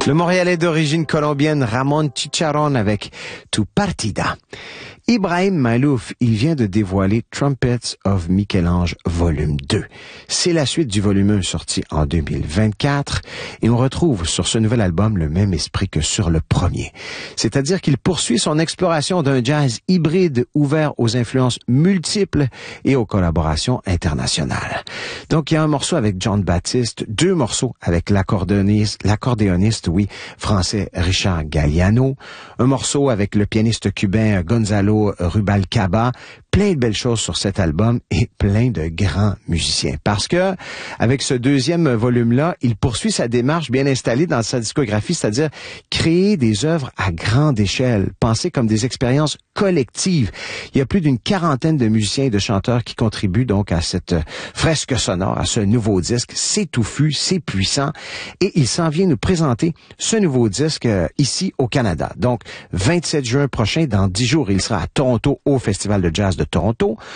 Le Montréalais d'origine colombienne Ramon Chicharrón avec Tu Partida. Ibrahim Malouf, il vient de dévoiler Trumpets of Michel-Ange volume 2. C'est la suite du volume 1 sorti en 2024 et on retrouve sur ce nouvel album le même esprit que sur le premier. C'est-à-dire qu'il poursuit son exploration d'un jazz hybride ouvert aux influences multiples et aux collaborations internationales. Donc il y a un morceau avec John Baptiste, deux morceaux avec l'accordéoniste, français Richard Galliano, un morceau avec le pianiste cubain Gonzalo Rubalcaba, plein de belles choses sur cet album et plein de grands musiciens. Parce que, avec ce deuxième volume-là, il poursuit sa démarche bien installée dans sa discographie, c'est-à-dire créer des œuvres à grande échelle, pensées comme des expériences collectives. Il y a plus d'une quarantaine de musiciens et de chanteurs qui contribuent donc à cette fresque sonore, à ce nouveau disque. C'est touffu, c'est puissant et il s'en vient nous présenter ce nouveau disque ici au Canada. Donc, 27 juin prochain, dans 10 jours, il sera à Toronto au Festival de jazz de Toronto.